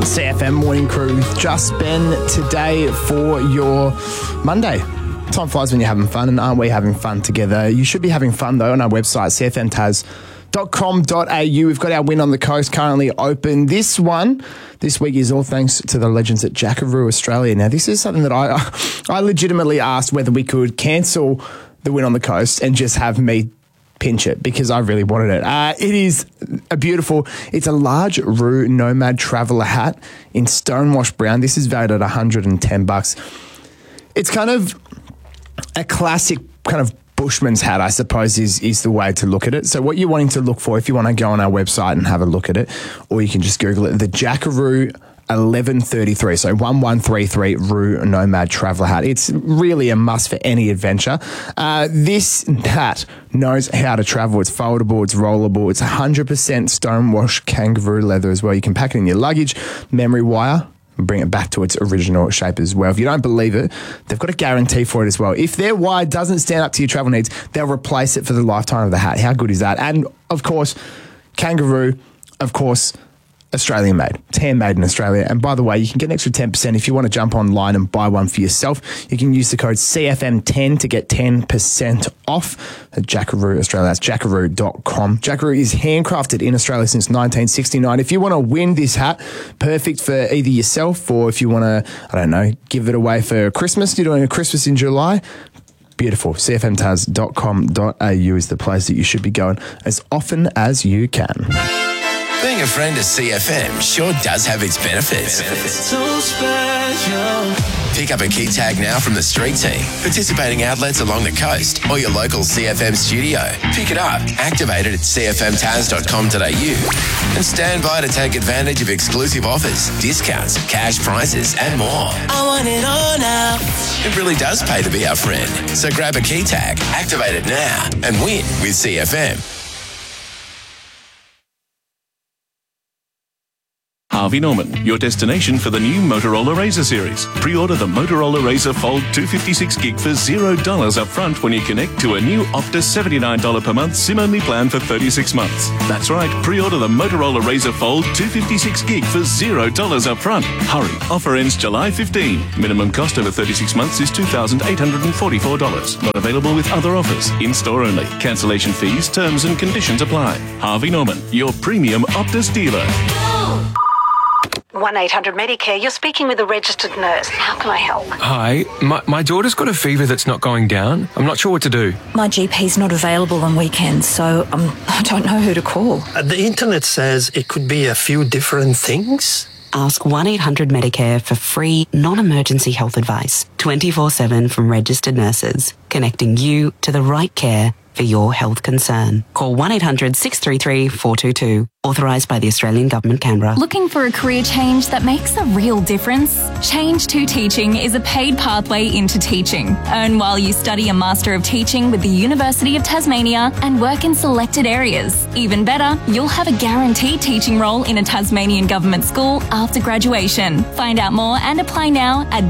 CFM Morning Crew with Just Ben today for your Monday. Time flies when you're having fun, and aren't we having fun together? You should be having fun, though, on our website, cfmtaz.com.au. We've got our Win on the Coast currently open. This week is all thanks to the legends at Jackaroo Australia. Now, this is something that I legitimately asked whether we could cancel the Win on the Coast and just have me pinch it because I really wanted it. It is it's a large Roo Nomad Traveller hat in Stonewash Brown. This is valued at $110. It's kind of a classic kind of bushman's hat, I suppose, is the way to look at it. So what you're wanting to look for, if you want to go on our website and have a look at it, or you can just Google it, the Jackaroo 1133, so 1133 Roo Nomad Traveller hat. It's really a must for any adventure. This hat knows how to travel. It's foldable, it's rollable, it's 100% Stonewash kangaroo leather as well. You can pack it in your luggage, memory wire, and bring it back to its original shape as well. If you don't believe it, they've got a guarantee for it as well. If their wire doesn't stand up to your travel needs, they'll replace it for the lifetime of the hat. How good is that? And of course, kangaroo, of course, Australian made. It's handmade in Australia. And by the way, you can get an extra 10% if you want to jump online and buy one for yourself. You can use the code CFM10 to get 10% off at Jackaroo Australia. That's jackaroo.com. Jackaroo is handcrafted in Australia since 1969. If you want to win this hat, perfect for either yourself or if you want to, give it away for Christmas. You're doing a Christmas in July. Beautiful. CFMtaz.com.au is the place that you should be going as often as you can. Being a friend of CFM sure does have its benefits. So special. Pick up a key tag now from the street team, participating outlets along the coast, or your local CFM studio. Pick it up, activate it at cfmtaz.com.au, and stand by to take advantage of exclusive offers, discounts, cash prizes, and more. I want it all now. It really does pay to be our friend. So grab a key tag, activate it now, and win with CFM. Harvey Norman, your destination for the new Motorola Razr series. Pre-order the Motorola Razr Fold 256 gig for $0 up front when you connect to a new Optus $79 per month SIM-only plan for 36 months. That's right, pre-order the Motorola Razr Fold 256 gig for $0 up front. Hurry, offer ends July 15. Minimum cost over 36 months is $2,844. Not available with other offers. In-store only. Cancellation fees, terms and conditions apply. Harvey Norman, your premium Optus dealer. 1-800-Medicare, you're speaking with a registered nurse. How can I help? Hi, my daughter's got a fever that's not going down. I'm not sure what to do. My GP's not available on weekends, so I don't know who to call. The internet says it could be a few different things. Ask 1-800-Medicare for free, non-emergency health advice, 24/7 from registered nurses, connecting you to the right care for your health concern. Call 1-800-633-422. Authorised by the Australian Government, Canberra. Looking for a career change that makes a real difference? Change to Teaching is a paid pathway into teaching. Earn while you study a Master of Teaching with the University of Tasmania and work in selected areas. Even better, you'll have a guaranteed teaching role in a Tasmanian government school after graduation. Find out more and apply now at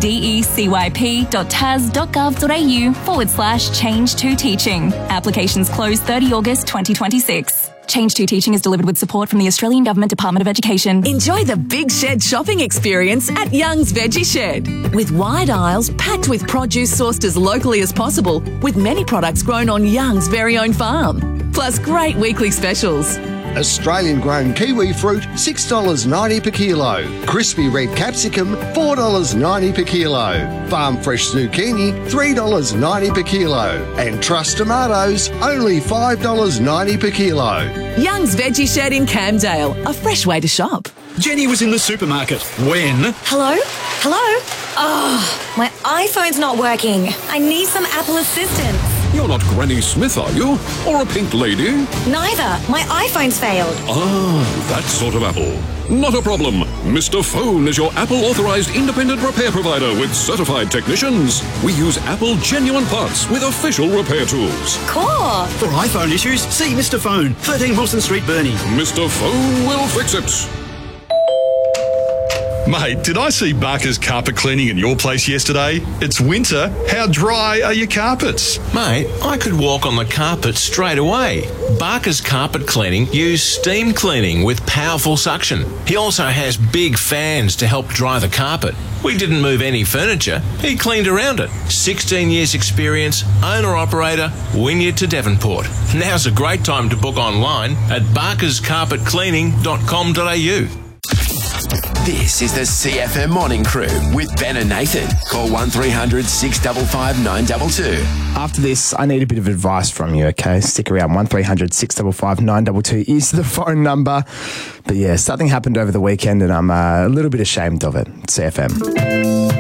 decyp.tas.gov.au/change to teaching. Applications close 30 August 2026. Change to Teaching is delivered with support from the Australian Government Department of Education. Enjoy the Big Shed shopping experience at Young's Veggie Shed. With wide aisles packed with produce sourced as locally as possible, with many products grown on Young's very own farm. Plus great weekly specials. Australian-grown kiwi fruit, $6.90 per kilo. Crispy red capsicum, $4.90 per kilo. Farm-fresh zucchini, $3.90 per kilo. And Trust tomatoes, only $5.90 per kilo. Young's Veggie Shed in Camdale, a fresh way to shop. Jenny was in the supermarket when... Hello? Oh, my iPhone's not working. I need some Apple assistance. You're not Granny Smith, are you? Or a pink lady? Neither. My iPhone's failed. Ah, that sort of Apple. Not a problem. Mr. Phone is your Apple-authorized independent repair provider with certified technicians. We use Apple genuine parts with official repair tools. Cool. For iPhone issues, see Mr. Phone, 13 Wilson Street, Burnie. Mr. Phone will fix it. Mate, did I see Barker's carpet cleaning at your place yesterday? It's winter. How dry are your carpets? Mate, I could walk on the carpet straight away. Barker's Carpet Cleaning use steam cleaning with powerful suction. He also has big fans to help dry the carpet. We didn't move any furniture. He cleaned around it. 16 years experience, owner-operator, Wynyard to Devonport. Now's a great time to book online at barkerscarpetcleaning.com.au. This is the CFM Morning Crew with Ben and Nathan. Call 1300 655 922. After this, I need a bit of advice from you, okay? Stick around. 1300 655 922 is the phone number. But yeah, something happened over the weekend and I'm a little bit ashamed of it. CFM.